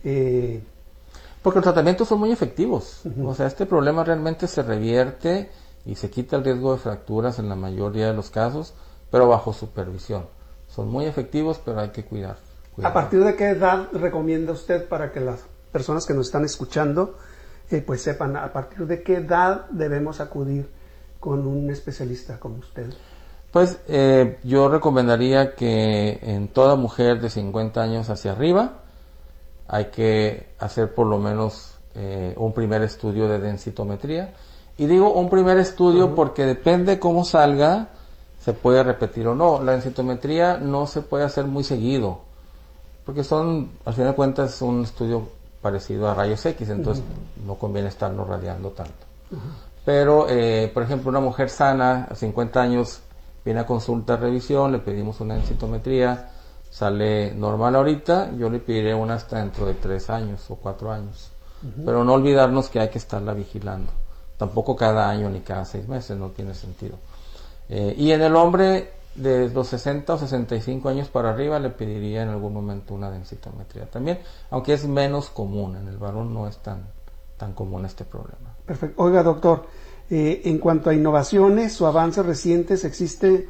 Porque los tratamientos son muy efectivos. O sea, este problema realmente se revierte y se quita el riesgo de fracturas en la mayoría de los casos, pero bajo supervisión. Son muy efectivos, pero hay que cuidar. ¿A partir de qué edad recomienda usted para que las personas que nos están escuchando pues sepan a partir de qué edad debemos acudir con un especialista como usted? Pues yo recomendaría que en toda mujer de 50 años hacia arriba hay que hacer por lo menos un primer estudio de densitometría. Y digo un primer estudio porque depende cómo salga, se puede repetir o no. La densitometría no se puede hacer muy seguido, porque al final de cuentas, es un estudio parecido a rayos X, entonces no conviene estarnos radiando tanto. Pero, por ejemplo, una mujer sana, a 50 años, viene a consulta, revisión, le pedimos una densitometría, sale normal ahorita, yo le pediré una hasta dentro de 3 años o 4 años. Pero no olvidarnos que hay que estarla vigilando. Tampoco cada año ni cada 6 meses, no tiene sentido. Y en el hombre de los 60 o 65 años para arriba le pediría en algún momento una densitometría también, aunque es menos común. En el varón no es tan común este problema. Perfecto. Oiga, doctor, en cuanto a innovaciones o avances recientes, ¿existe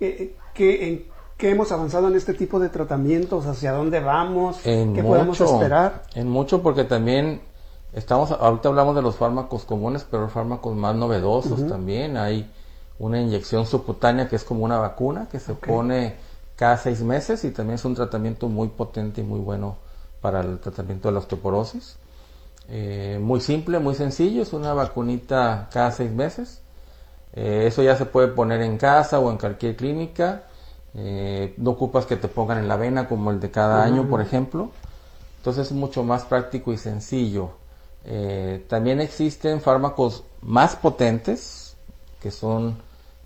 qué hemos avanzado en este tipo de tratamientos? ¿Hacia dónde vamos? ¿Qué podemos esperar? En mucho, porque también ahorita hablamos de los fármacos comunes, pero fármacos más novedosos también. Hay una inyección subcutánea que es como una vacuna que se pone cada 6 meses y también es un tratamiento muy potente y muy bueno para el tratamiento de la osteoporosis. Muy simple, muy sencillo, es una vacunita cada 6 meses. Eso ya se puede poner en casa o en cualquier clínica. No ocupas que te pongan en la vena como el de cada año, por ejemplo. Entonces es mucho más práctico y sencillo. También existen fármacos más potentes que son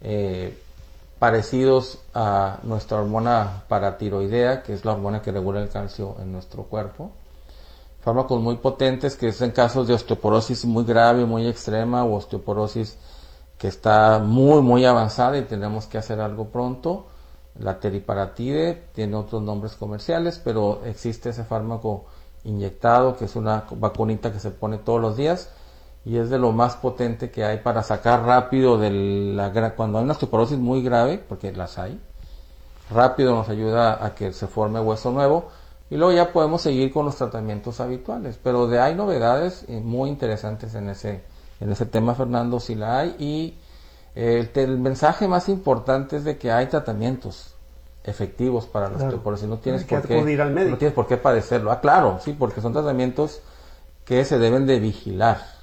parecidos a nuestra hormona paratiroidea, que es la hormona que regula el calcio en nuestro cuerpo. Fármacos muy potentes que es en casos de osteoporosis muy grave, muy extrema, o osteoporosis que está muy muy avanzada y tenemos que hacer algo pronto. La teriparatide tiene otros nombres comerciales, pero existe ese fármaco inyectado que es una vacunita que se pone todos los días y es de lo más potente que hay para sacar rápido cuando hay una osteoporosis muy grave, porque las hay, rápido nos ayuda a que se forme hueso nuevo y luego ya podemos seguir con los tratamientos habituales. Pero hay novedades muy interesantes en ese tema, Fernando, si la hay. Y el mensaje más importante es de que hay tratamientos efectivos para la osteoporosis. No tienes por qué padecerlo. Claro, sí, porque son tratamientos que se deben de vigilar.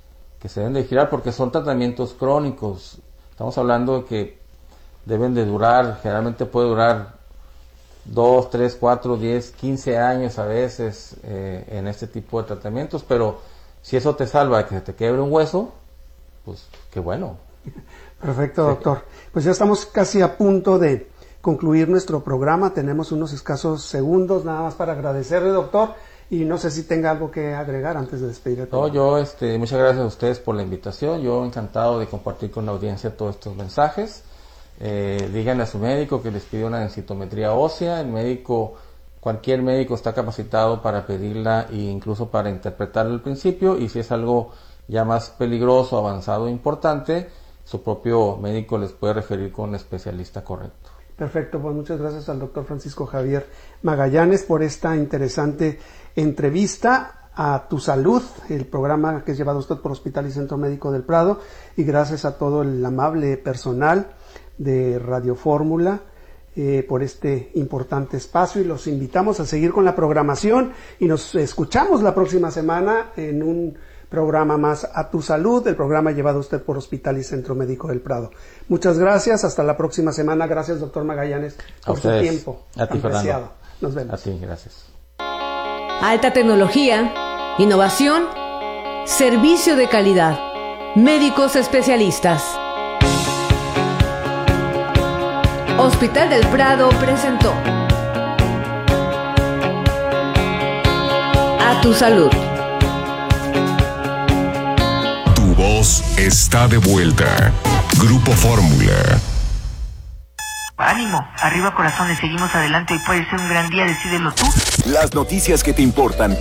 Porque son tratamientos crónicos. Estamos hablando de que deben de durar, generalmente puede durar 2, 3, 4, 10, 15 años a veces en este tipo de tratamientos, pero si eso te salva de que se te quiebre un hueso, pues qué bueno. Perfecto, doctor. Pues ya estamos casi a punto de concluir nuestro programa. Tenemos unos escasos segundos nada más para agradecerle, doctor, y no sé si tenga algo que agregar antes de despedir el programa. No, muchas gracias a ustedes por la invitación. Yo encantado de compartir con la audiencia todos estos mensajes. Díganle a su médico que les pide una densitometría ósea. Cualquier médico está capacitado para pedirla e incluso para interpretarla al principio, y si es algo ya más peligroso, avanzado e importante, su propio médico les puede referir con un especialista correcto. Perfecto, pues muchas gracias al doctor Francisco Javier Magallanes por esta interesante entrevista a Tu Salud, el programa que es llevado a usted por Hospital y Centro Médico del Prado, y gracias a todo el amable personal de Radio Fórmula por este importante espacio, y los invitamos a seguir con la programación y nos escuchamos la próxima semana en un programa más a Tu Salud, el programa llevado a usted por Hospital y Centro Médico del Prado. Muchas gracias, hasta la próxima semana. Gracias, doctor Magallanes, por su tiempo. A ti, Fernando. Nos vemos. A ti, gracias. Alta tecnología, innovación, servicio de calidad, médicos especialistas. Hospital del Prado presentó A Tu Salud. Tu voz está de vuelta. Grupo Fórmula. Ánimo, arriba corazones, seguimos adelante, hoy puede ser un gran día, decídelo tú. Las noticias que te importan